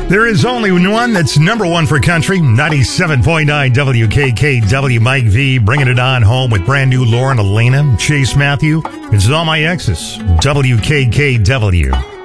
There is only one that's number one for country. 97.9 WKKW. Mike V bringing it on home with brand new Lauren Elena, Chase Matthew. It's All My Exes. WKKW.